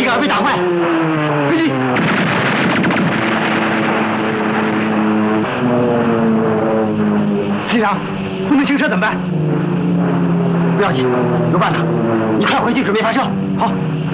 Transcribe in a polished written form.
杆被打坏，可惜。司机长，不能行车怎么办？不要紧，有办法。你快回去准备发射。好。